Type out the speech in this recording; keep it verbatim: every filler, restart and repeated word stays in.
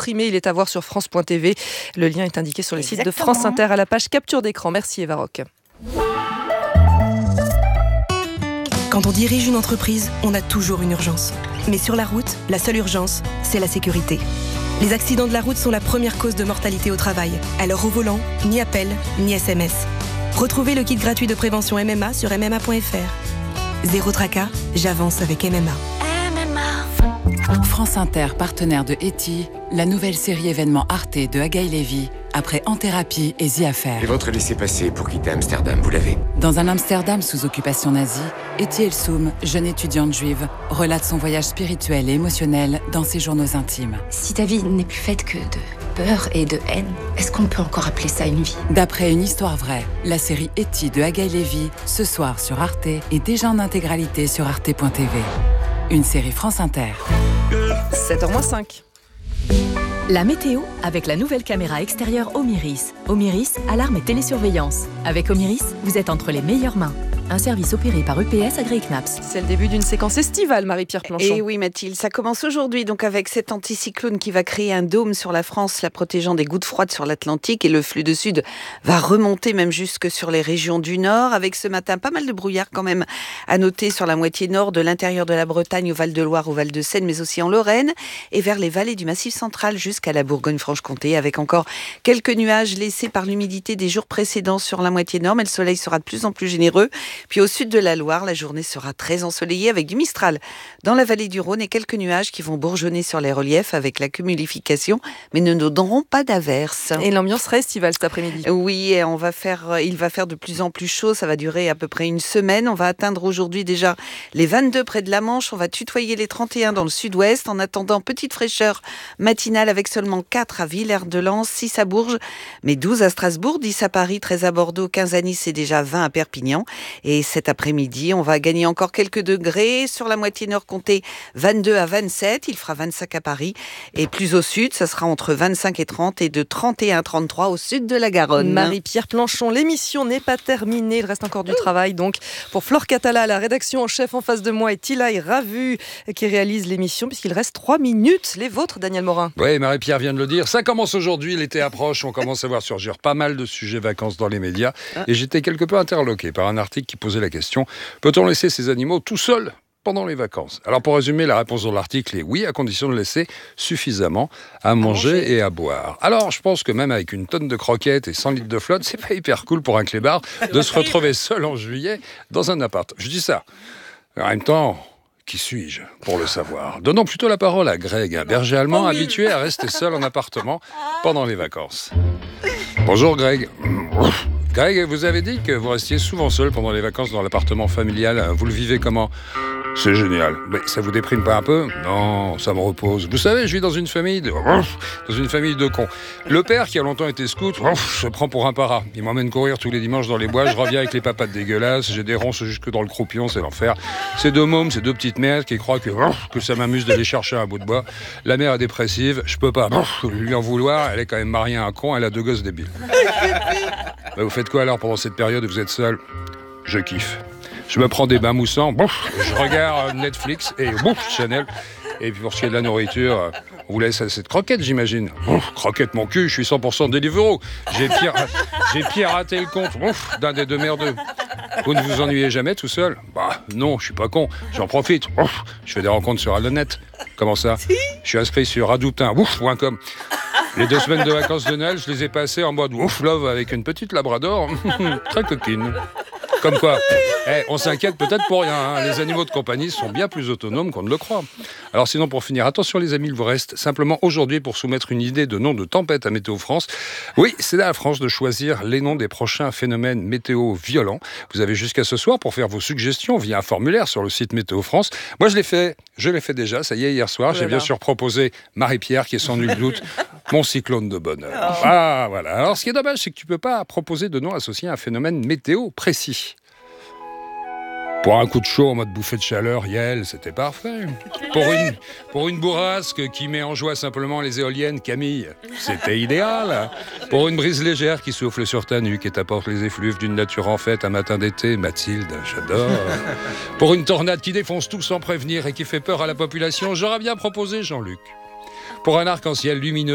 comprimé. Il est à voir sur France point t v. Le lien est indiqué sur le site de France Inter à la page capture d'écran. Merci Eva Roch. Quand on dirige une entreprise, on a toujours une urgence. Mais sur la route, la seule urgence, c'est la sécurité. Les accidents de la route sont la première cause de mortalité au travail. Alors au volant, ni appel, ni S M S. Retrouvez le kit gratuit de prévention M M A sur m m a point f r. Zéro tracas, j'avance avec M M A. M M A. France Inter, partenaire de Eti, la nouvelle série événement Arte de Agaï Lévy, après En Thérapie et The Affair. Et votre laissez-passer pour quitter Amsterdam, vous l'avez? Dans un Amsterdam sous occupation nazie, Eti Elsoum, jeune étudiante juive, relate son voyage spirituel et émotionnel dans ses journaux intimes. Si ta vie n'est plus faite que de peur et de haine, est-ce qu'on peut encore appeler ça une vie? D'après une histoire vraie, la série Eti de Agaï Lévy, ce soir sur Arte et déjà en intégralité sur arte point t v. Une série France Inter. sept heures moins cinq. La météo avec la nouvelle caméra extérieure Omiris. Omiris, alarme et télésurveillance. Avec Omiris, vous êtes entre les meilleures mains. Un service opéré par U P S Agri Knaps. C'est le début d'une séquence estivale, Marie-Pierre Planchon. Et oui Mathilde, ça commence aujourd'hui donc avec cet anticyclone qui va créer un dôme sur la France, la protégeant des gouttes froides sur l'Atlantique, et le flux de sud va remonter même jusque sur les régions du nord, avec ce matin pas mal de brouillard quand même à noter sur la moitié nord de l'intérieur de la Bretagne, au Val-de-Loire, au Val-de-Seine, mais aussi en Lorraine et vers les vallées du Massif central jusqu'à la Bourgogne-Franche-Comté, avec encore quelques nuages laissés par l'humidité des jours précédents sur la moitié nord, mais le soleil sera de plus en plus généreux. Puis au sud de la Loire, la journée sera très ensoleillée avec du Mistral dans la vallée du Rhône et quelques nuages qui vont bourgeonner sur les reliefs avec la cumulification, mais ne nous donneront pas d'averses. Et l'ambiance sera estivale cet après-midi. Oui, et on va faire, il va faire de plus en plus chaud, ça va durer à peu près une semaine. On va atteindre aujourd'hui déjà les vingt-deux près de la Manche, on va tutoyer les trente et un dans le sud-ouest, en attendant petite fraîcheur matinale avec seulement quatre à Villers-de-Lans, six à Bourges, mais douze à Strasbourg, dix à Paris, treize à Bordeaux, quinze à Nice et déjà vingt à Perpignan. Et cet après-midi, on va gagner encore quelques degrés. Sur la moitié nord, comptez vingt-deux à vingt-sept. Il fera vingt-cinq à Paris. Et plus au sud, ça sera entre vingt-cinq et trente et de trente et un à trente-trois au sud de la Garonne. Marie-Pierre Planchon, l'émission n'est pas terminée. Il reste encore du travail. Donc, pour Flore Catala, la rédaction en chef en face de moi, et Tilaï Ravu qui réalise l'émission, puisqu'il reste trois minutes. Les vôtres, Daniel Morin. Oui, Marie-Pierre vient de le dire. Ça commence aujourd'hui. L'été approche. On commence à voir surgir pas mal de sujets vacances dans les médias. Et j'étais quelque peu interloqué par un article qui posait la question: peut-on laisser ces animaux tout seuls pendant les vacances? Alors pour résumer, la réponse de l'article est oui, à condition de laisser suffisamment à manger, à manger et à boire. Alors je pense que même avec une tonne de croquettes et cent litres de flotte, c'est pas hyper cool pour un clébard de se retrouver seul en juillet dans un appart. Je dis ça. En même temps, qui suis-je pour le savoir? Donnons plutôt la parole à Greg, un berger allemand habitué à rester seul en appartement pendant les vacances. Bonjour Greg. Greg, vous avez dit que vous restiez souvent seul pendant les vacances dans l'appartement familial. Vous le vivez comment? C'est génial. Mais ça vous déprime pas un peu? Non, ça me repose. Vous savez, je vis dans une famille de... dans une famille de cons. Le père, qui a longtemps été scout, se prend pour un para. Il m'emmène courir tous les dimanches dans les bois. Je reviens avec les papates dégueulasses. J'ai des ronces jusque dans le croupion, c'est l'enfer. Ces deux mômes, ces deux petites merdes qui croient que, que ça m'amuse d'aller chercher un bout de bois. La mère est dépressive. Je peux pas lui en vouloir. Elle est quand même mariée à un con. Elle a deux gosses débiles. Bah, vous faites quoi alors pendant cette période où vous êtes seul? Je kiffe. Je me prends des bains moussants, bouf, je regarde Netflix et bouf, Chanel. Et puis pour ce qui est de la nourriture, on vous laisse assez de croquettes, j'imagine. Bouf, croquettes mon cul, je suis cent pour cent Deliveroo. J'ai pire, j'ai piraté le compte, bouf, d'un des deux merdeux. Vous ne vous ennuyez jamais tout seul? Bah non, je suis pas con, j'en profite. Bouf, je fais des rencontres sur Alonet. Comment ça? Je suis inscrit sur radoutin point com. Les deux semaines de vacances de Noël, je les ai passées en mode ouf love avec une petite labrador, très coquine. Comme quoi, hey, on s'inquiète peut-être pour rien. Hein. Les animaux de compagnie sont bien plus autonomes qu'on ne le croit. Alors sinon, pour finir, attention les amis, il vous reste simplement aujourd'hui pour soumettre une idée de nom de tempête à Météo France. Oui, c'est à la France de choisir les noms des prochains phénomènes météo violents. Vous avez jusqu'à ce soir pour faire vos suggestions via un formulaire sur le site Météo France. Moi, je l'ai fait, je l'ai fait déjà, ça y est, hier soir. J'ai bien sûr proposé Marie-Pierre, qui est sans nul doute mon cyclone de bonheur. Oh. Ah, voilà. Alors, ce qui est dommage, c'est que tu ne peux pas proposer de nom associé à un phénomène météo précis. Pour un coup de chaud en mode bouffée de chaleur, Yel, c'était parfait. Pour une, pour une bourrasque qui met en joie simplement les éoliennes, Camille, c'était idéal. Pour une brise légère qui souffle sur ta nuque et t'apporte les effluves d'une nature en fête un matin d'été, Mathilde, j'adore. Pour une tornade qui défonce tout sans prévenir et qui fait peur à la population, j'aurais bien proposé Jean-Luc. Pour un arc-en-ciel lumineux